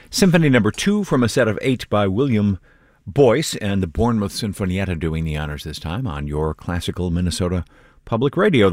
Symphony number 2 from a set of 8 by William Boyce and the Bournemouth Sinfonietta doing the honors this time on your classical Minnesota Public Radio.